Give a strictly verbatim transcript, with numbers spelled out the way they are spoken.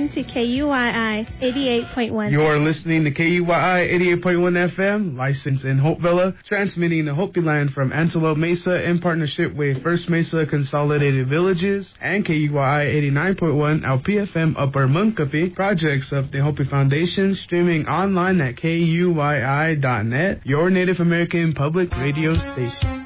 listening to K U Y I eighty-eight point one. You're listening to K U Y I eighty-eight point one F M, licensed in Hopevilla, transmitting to Hopi Land from Antelope Mesa in partnership with First Mesa Consolidated Villages and K U Y I eighty-nine point one L P F M Upper Munkapi, projects of the Hopi Foundation, streaming online at K U Y I dot net, your Native American public radio station.